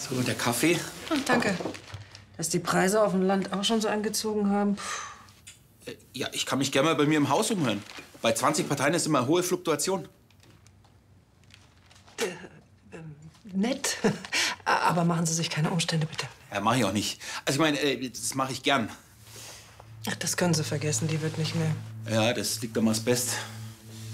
So, und der Kaffee? Ach, danke. Dass die Preise auf dem Land auch schon so angezogen haben. Ja, ich kann mich gerne mal bei mir im Haus umhören. Bei 20 Parteien ist immer hohe Fluktuation. Nett. Aber machen Sie sich keine Umstände, bitte. Ja, mache ich auch nicht. Also ich meine, das mache ich gern. Ach, das können Sie vergessen, die wird nicht mehr. Ja, das liegt am Asbest.